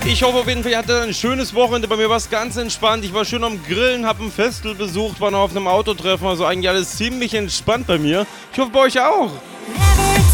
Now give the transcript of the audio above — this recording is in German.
Ich hoffe auf jeden Fall, ihr hattet ein schönes Wochenende. Bei mir war es ganz entspannt. Ich war schön am Grillen, habe ein Festival besucht, war noch auf einem Autotreffen. Also eigentlich alles ziemlich entspannt bei mir. Ich hoffe bei euch auch.